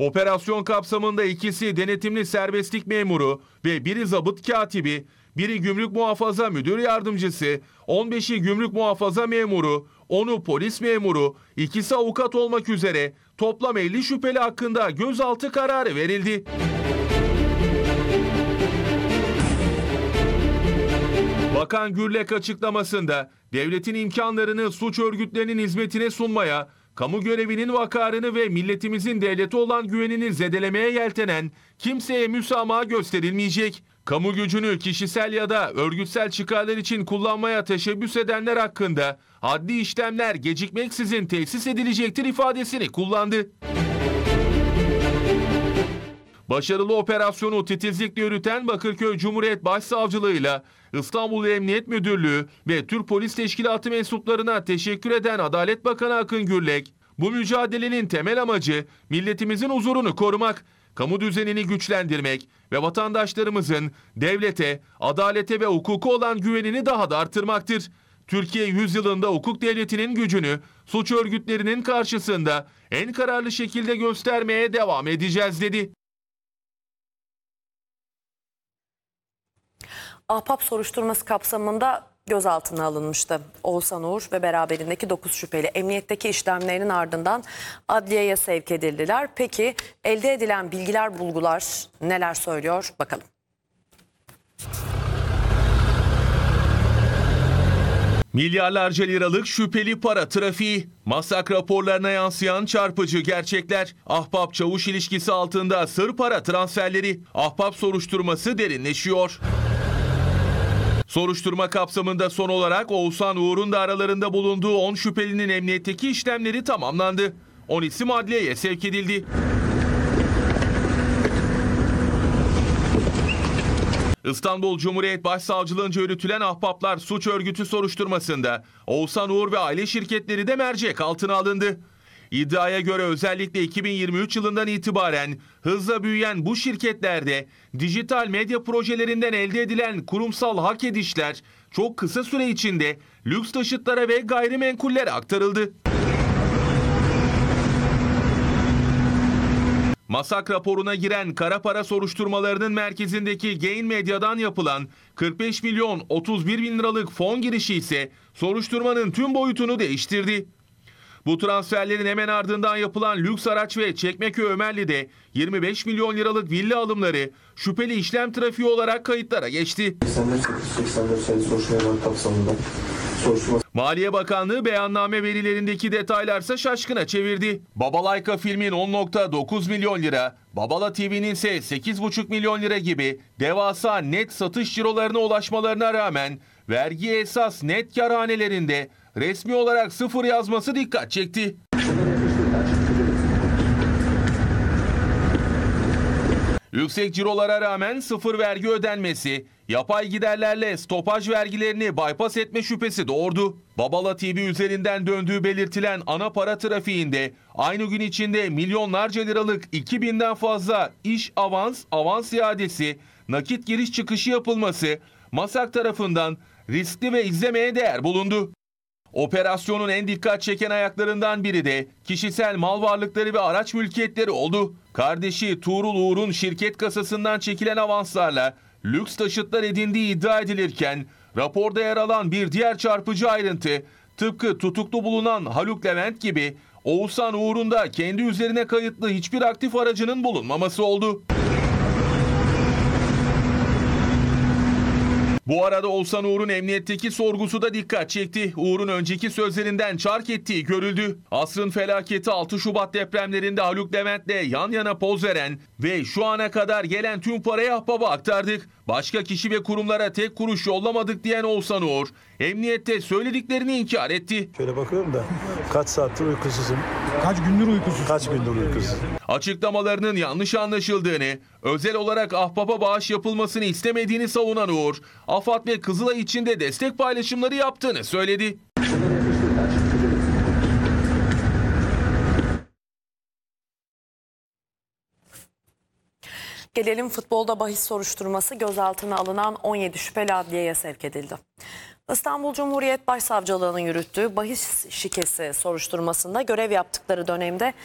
Operasyon kapsamında ikisi denetimli serbestlik memuru ve biri zabıt katibi, biri gümrük muhafaza müdür yardımcısı, 15'i gümrük muhafaza memuru, 10'u polis memuru, ikisi avukat olmak üzere toplam 50 şüpheli hakkında gözaltı kararı verildi. Bakan Gürlek açıklamasında devletin imkanlarını suç örgütlerinin hizmetine sunmaya, kamu görevinin vakarını ve milletimizin devlete olan güvenini zedelemeye yeltenen kimseye müsamaha gösterilmeyecek. Kamu gücünü kişisel ya da örgütsel çıkarlar için kullanmaya teşebbüs edenler hakkında adli işlemler gecikmeksizin tesis edilecektir ifadesini kullandı. Başarılı operasyonu titizlikle yürüten Bakırköy Cumhuriyet Başsavcılığı'yla İstanbul Emniyet Müdürlüğü ve Türk Polis Teşkilatı mensuplarına teşekkür eden Adalet Bakanı Akın Gürlek, bu mücadelenin temel amacı milletimizin huzurunu korumak, kamu düzenini güçlendirmek ve vatandaşlarımızın devlete, adalete ve hukuka olan güvenini daha da artırmaktır. Türkiye yüzyılında hukuk devletinin gücünü suç örgütlerinin karşısında en kararlı şekilde göstermeye devam edeceğiz dedi. Ahbap soruşturması kapsamında gözaltına alınmıştı. Oğuzhan Uğur ve beraberindeki 9 şüpheli emniyetteki işlemlerinin ardından adliyeye sevk edildiler. Peki elde edilen bilgiler, bulgular neler söylüyor? Bakalım. Milyarlarca liralık şüpheli para trafiği, masak raporlarına yansıyan çarpıcı gerçekler, ahbap-çavuş ilişkisi altında sır para transferleri, ahbap soruşturması derinleşiyor. Soruşturma kapsamında son olarak Oğuzhan Uğur'un da aralarında bulunduğu 10 şüphelinin emniyetteki işlemleri tamamlandı. 10 isim adliyeye sevk edildi. İstanbul Cumhuriyet Başsavcılığınca yürütülen ahbaplar suç örgütü soruşturmasında Oğuzhan Uğur ve aile şirketleri de mercek altına alındı. İddiaya göre özellikle 2023 yılından itibaren hızla büyüyen bu şirketlerde dijital medya projelerinden elde edilen kurumsal hak edişler çok kısa süre içinde lüks taşıtlara ve gayrimenkullere aktarıldı. Masak raporuna giren kara para soruşturmalarının merkezindeki Gain Medya'dan yapılan 45 milyon 31 bin liralık fon girişi ise soruşturmanın tüm boyutunu değiştirdi. Bu transferlerin hemen ardından yapılan lüks araç ve Çekmeköy Ömerli'de 25 milyon liralık villa alımları şüpheli işlem trafiği olarak kayıtlara geçti. Maliye Bakanlığı beyanname verilerindeki detaylarsa şaşkına çevirdi. Babalayka filmin 10,9 milyon lira, Babala TV'nin ise 8,5 milyon lira gibi devasa net satış cirolarına ulaşmalarına rağmen vergi esas net kar hanelerinde resmi olarak sıfır yazması dikkat çekti. Yüksek cirolara rağmen sıfır vergi ödenmesi, yapay giderlerle stopaj vergilerini bypass etme şüphesi doğurdu. Babala TV üzerinden döndüğü belirtilen ana para trafiğinde aynı gün içinde milyonlarca liralık 2000'den fazla iş avans iadesi, nakit giriş çıkışı yapılması masak tarafından riskli ve izlemeye değer bulundu. Operasyonun en dikkat çeken ayaklarından biri de kişisel mal varlıkları ve araç mülkiyetleri oldu. Kardeşi Tuğrul Uğur'un şirket kasasından çekilen avanslarla lüks taşıtlar edindiği iddia edilirken raporda yer alan bir diğer çarpıcı ayrıntı tıpkı tutuklu bulunan Haluk Levent gibi Oğuzhan Uğur'un da kendi üzerine kayıtlı hiçbir aktif aracının bulunmaması oldu. Bu arada Oğuzhan Uğur'un emniyetteki sorgusu da dikkat çekti. Uğur'un önceki sözlerinden çark ettiği görüldü. Asrın felaketi 6 Şubat depremlerinde Haluk Levent'le yan yana poz veren ve şu ana kadar gelen tüm parayı ahbaba aktardık. Başka kişi ve kurumlara tek kuruş yollamadık diyen Oğuzhan Uğur, emniyette söylediklerini inkar etti. Şöyle bakıyorum da kaç saattir uykusuzum. Kaç gündür uykusuz? Kaç gündür uykusuz. Açıklamalarının yanlış anlaşıldığını, özel olarak ahbaba bağış yapılmasını istemediğini savunan Uğur, AFAD ve Kızılay için de destek paylaşımları yaptığını söyledi. Gelelim futbolda bahis soruşturması gözaltına alınan 17 şüpheli adliyeye sevk edildi. İstanbul Cumhuriyet Başsavcılığı'nın yürüttüğü bahis şikesi soruşturmasında görev yaptıkları dönemde